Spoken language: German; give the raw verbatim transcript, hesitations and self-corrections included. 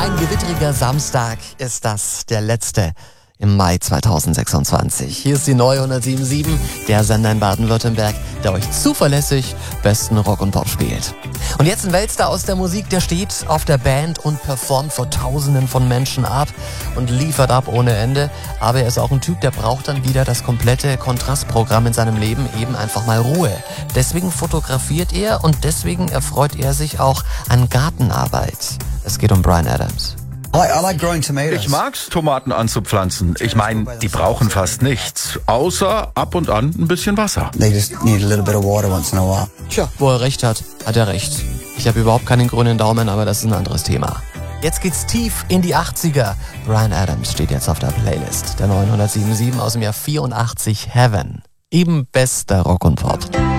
Ein gewittriger Samstag ist das, der letzte im Mai zweitausendsechsundzwanzig. Hier ist die neue hundertsieben Komma sieben, der Sender in Baden-Württemberg, der euch zuverlässig besten Rock und Pop spielt. Und jetzt ein Weltstar aus der Musik, der steht auf der Band und performt vor Tausenden von Menschen ab und liefert ab ohne Ende. Aber er ist auch ein Typ, der braucht dann wieder das komplette Kontrastprogramm in seinem Leben, eben einfach mal Ruhe. Deswegen fotografiert er und deswegen erfreut er sich auch an Gartenarbeit. Es geht um Bryan Adams. Ich mag's, Tomaten anzupflanzen. Ich meine, die brauchen fast nichts, außer ab und an ein bisschen Wasser. Tja, wo er recht hat, hat er recht. Ich habe überhaupt keinen grünen Daumen, aber das ist ein anderes Thema. Jetzt geht's tief in die achtziger. Bryan Adams steht jetzt auf der Playlist. Der neuen hundertsieben Komma sieben aus dem Jahr vierundachtzig, Heaven. Eben bester Rock und Pop.